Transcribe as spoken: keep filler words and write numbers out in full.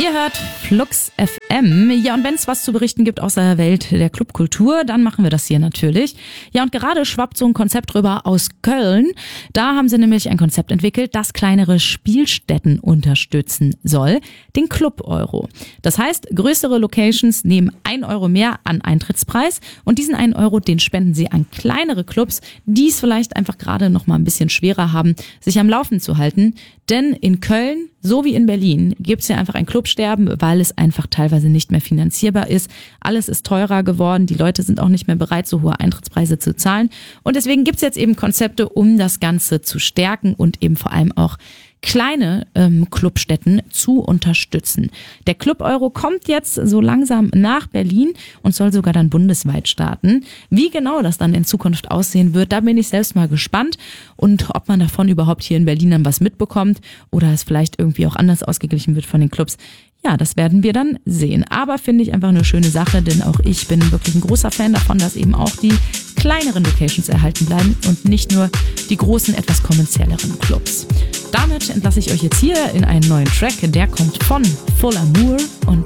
Ihr hört Flux F M. Ja, und wenn es was zu berichten gibt aus der Welt der Clubkultur, dann machen wir das hier natürlich. Ja, und gerade schwappt so ein Konzept rüber aus Köln. Da haben sie nämlich ein Konzept entwickelt, das kleinere Spielstätten unterstützen soll, den Club Euro. Das heißt, größere Locations nehmen ein Euro mehr an Eintrittspreis und diesen einen Euro, den spenden sie an kleinere Clubs, die es vielleicht einfach gerade noch mal ein bisschen schwerer haben, sich am Laufen zu halten. Denn in Köln, so wie in Berlin, gibt es ja einfach ein Clubsterben, weil es einfach teilweise nicht mehr finanzierbar ist. Alles ist teurer geworden, die Leute sind auch nicht mehr bereit, so hohe Eintrittspreise zu zahlen. Und deswegen gibt es jetzt eben Konzepte, um das Ganze zu stärken und eben vor allem auch kleine ähm, Clubstätten zu unterstützen. Der Club Euro kommt jetzt so langsam nach Berlin und soll sogar dann bundesweit starten. Wie genau das dann in Zukunft aussehen wird, da bin ich selbst mal gespannt und ob man davon überhaupt hier in Berlin dann was mitbekommt oder es vielleicht irgendwie auch anders ausgeglichen wird von den Clubs. Ja, das werden wir dann sehen. Aber finde ich einfach eine schöne Sache, denn auch ich bin wirklich ein großer Fan davon, dass eben auch die kleineren Locations erhalten bleiben und nicht nur die großen, etwas kommerzielleren Clubs. Damit entlasse ich euch jetzt hier in einen neuen Track. Der kommt von Full Amour und